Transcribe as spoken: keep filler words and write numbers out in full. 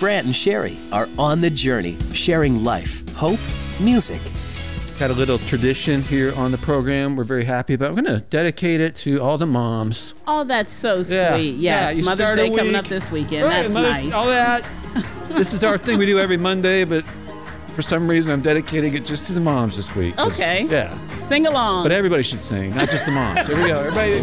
Brant and Sherry are on the journey, sharing life, hope, music. Got a little tradition here on the program we're very happy about. We're going to dedicate it to all the moms. Oh, that's so Yeah. sweet. Yes, Yeah, Mother's start a Day coming week. up this weekend. Right, That's Mother's- nice. All that. This is our thing we do every Monday, but for some reason I'm dedicating it just to the moms this week. 'Cause- Okay. Yeah. Sing along. But everybody should sing, not just the moms. Here we go. Everybody.